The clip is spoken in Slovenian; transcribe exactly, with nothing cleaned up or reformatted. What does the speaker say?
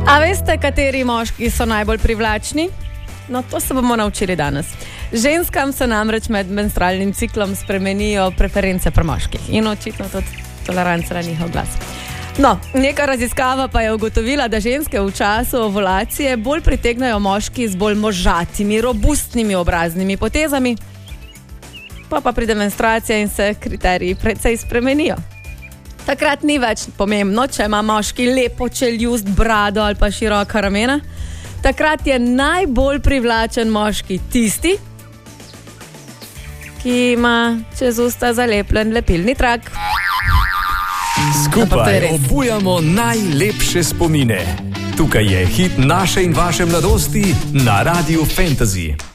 A veste, kateri moški so najbolj privlačni? No, to se bomo naučili danes. Ženskam se namreč med menstrualnim ciklom spremenijo preference pri moških in očitno tudi toleranca na njihov glas. No, neka raziskava pa je ugotovila, da ženske v času ovulacije bolj pritegnajo moški z bolj možatimi, robustnimi obraznimi potezami. Pa pa pride menstruacija in se kriteriji precej spremenijo. Takrat ni več pomembno, če ima moški lepo čeljust, brado ali pa široka ramena. Takrat je najbolj privlačen moški tisti, ki ima čez usta zalepljen lepilni trak. Skupaj obujamo najlepše spomine. Tukaj je hit naše in vaše mladosti na Radiu Fantasy.